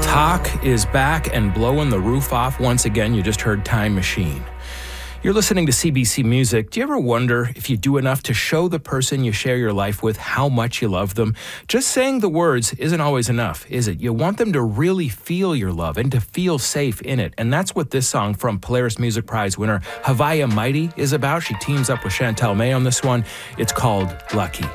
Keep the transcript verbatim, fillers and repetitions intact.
Talk is back and blowing the roof off once again. You just heard Time Machine. You're listening to C B C Music. Do you ever wonder if you do enough to show the person you share your life with how much you love them? Just saying the words isn't always enough, is it? You want them to really feel your love and to feel safe in it. And that's what this song from Polaris Music Prize winner Haviah Mighty is about. She teams up with Chantel May on this one. It's called Lucky.